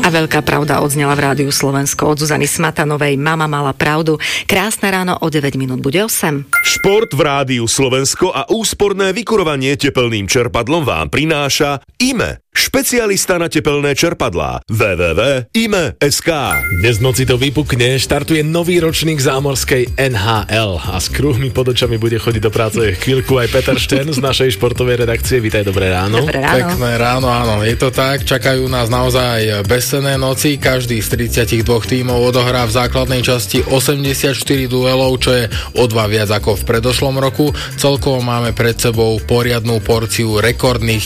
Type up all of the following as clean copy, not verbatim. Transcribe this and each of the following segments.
A veľká pravda odznela v Rádiu Slovensko od Zuzany Smatanovej. Mama mala pravdu. Krásne ráno, o 9 minút bude 8. Šport v Rádiu Slovensko a úsporné vykurovanie tepelným čerpadlom vám prináša IME. Špecialista na tepelné čerpadlá. www.ime.sk. Dnes v noci to vypukne, štartuje nový ročník zámorskej NHL a s kruhmi pod očami bude chodiť do práce chvíľku aj Peter Štern z našej športovej redakcie. Vítaj, dobré ráno. Dobré ráno. Pekné ráno, áno, je to tak. Čakajú nás naozaj bezcenné noci. Každý z 32 tímov odohrá v základnej časti 84 duelov, čo je o 2 viac ako v predošlom roku. Celkovo máme pred sebou poriadnu porciu rekordných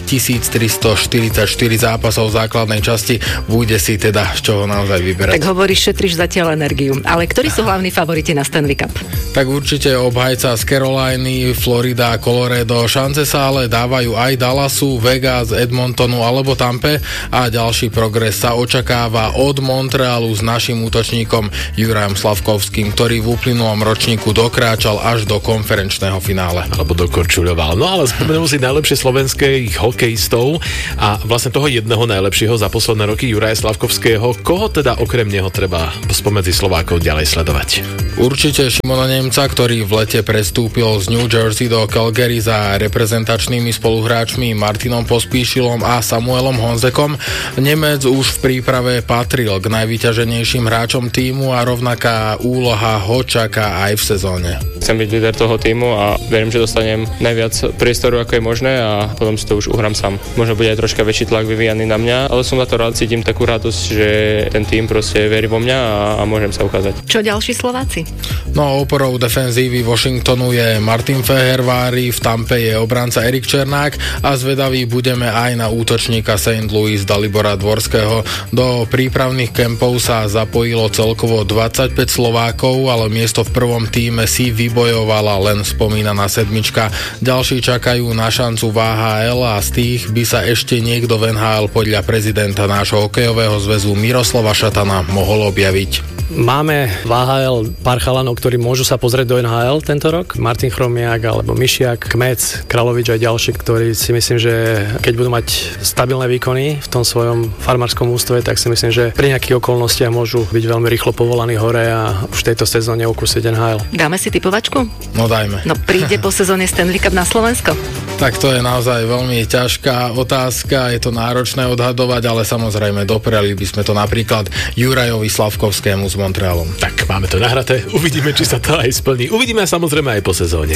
1344 zápasov v základnej časti. Bude si teda z čoho naozaj vyberať. Tak hovoríš, šetríš zatiaľ energiu. Ale ktorí sú hlavní favoriti na Stanley Cup? Tak určite obhajca z Caroliny, Florida, Colorado. Šance sa ale dávajú aj Dallasu, Vegas, Edmontonu alebo Tampe a ďalší progres sa očakáva od Montrealu s našim útočníkom Jurajom Slavkovským, ktorý v uplynulom ročníku dokráčal až do konferenčného finále. Alebo dokorčuľoval. No ale spomenul si najlepšie slovenských hokejistov a vlastne toho jedného najlepšieho za posledné roky, Juraja Slavkovského. Koho teda okrem neho treba spomedzi Slovákov ďalej sledovať? Určite Šimona Nemca, ktorý v lete prestúpil z New Jersey do Calgary za reprezentačnými spoluhráčmi Martinom Pospíšilom a Samuelom Honzekom. Nemec už v príprave patril k najvyťaženejším hráčom tímu a rovnaká úloha ho čaká aj v sezóne. Chcem byť líder toho tímu a verím, že dostanem najviac priestoru, ako je možné a potom si to už uhrám sám. Možno bude aj troška väčší tlak vyvíjaný na mňa, ale som za to rád, cítim takú radosť, že ten tím proste verí vo mňa a môžem sa ukázať. Čo ďalší Slováci? No oporou defenzívy Washingtonu je Martin Fehervári, v Tampe je obranca Erik Černák a zvedaví budeme aj na útočníka St. Louis Dalibora Dvorského. Do prípravných kempov sa zapojilo celkovo 25 Slovákov, ale miesto v prvom tíme si vybojovala len spomínaná sedmička. Ďalší čakajú na šancu v AHL a z tých by sa ešte niekto v NHL podľa prezidenta nášho hokejového zväzu Miroslava Šatana mohol objaviť. Máme v AHL pár chalanov, ktorí môžu sa pozrieť do NHL tento rok. Martin Chromiak alebo Mišiak, Kmec, Kralovič a ďalší, ktorí si myslím, že keď budú mať stabilné výkony v tom svojom farmárskom ústve, tak si myslím, že pri nejakých okolnostiach môžu byť veľmi rýchlo povolaní hore a už v tejto sezóne okúsiť NHL. Dáme si typovačku? No dajme. No príde po sezóne Stanley Cup na Slovensko? Tak to je naozaj veľmi ťažká otázka, je to náročné odhadovať, ale samozrejme dopriali by sme to napríklad Jurajovi Slavkovskému s Montrealom. Tak máme to nahraté, uvidíme, či sa to aj splní. Uvidíme samozrejme aj po sezóne.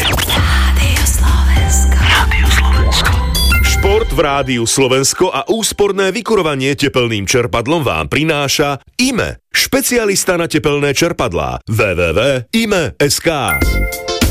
Šport v Rádiu Slovensko a úsporné vykurovanie tepelným čerpadlom vám prináša IME. Špecialista na tepelné čerpadlá. www.ime.sk.